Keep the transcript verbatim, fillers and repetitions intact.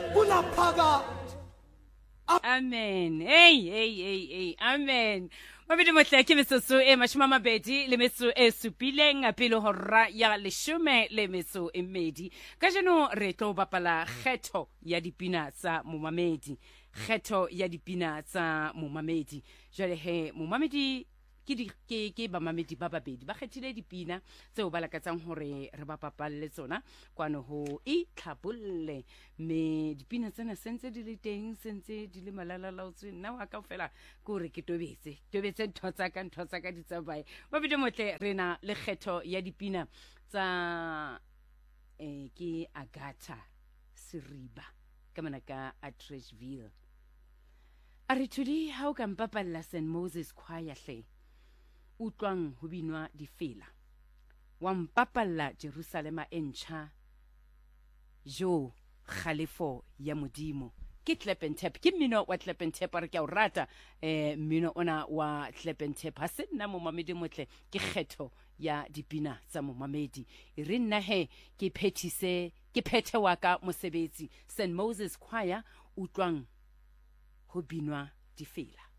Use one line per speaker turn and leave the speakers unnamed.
Amen. Hey, hey, hey, hey. Amen. Mabedi motle ke metso e mashome a mabedi le metso e supileng a pele hora ya leshome le metso e mmedi. Ka jeno re tlo bapala kgetho ya dipina tsa momamedi. Kgetho ya dipina tsa momamedi. Jwale he momamedi ke di ke ke ba mamedi ba babedi ba kgethile dipina tseo ba lakatsang hore re ba papalle tsona kwano ho itlhabolle me dipina tsena sentse di le teng sentse di le malalalaotswe nna wa ka fela ko re ke tobetse tobetse ntho tsa ka ntho tsa ka di tsabaye ba bidi motle rena le kgetho ya dipina tsa eh ke Agatha Siriba ka manaka a Trashville a re tudi ha o ka mpapalla Saint Moses Choir hle utlwang ho binwa difela wa mpapalla Jerusalema e ntjha jo khalifo ya modimo ke clap and tap ke mmino wa clap and tap re ke o rata eh mmino ona wa clap and tap ha se nna mo mamedi motle ke kgetho ya dipina tsa mo mamedi e re nna he ke phethise ke phethe wa ka mosebetsi Saint Moses Choir utlwang ho binwa difela.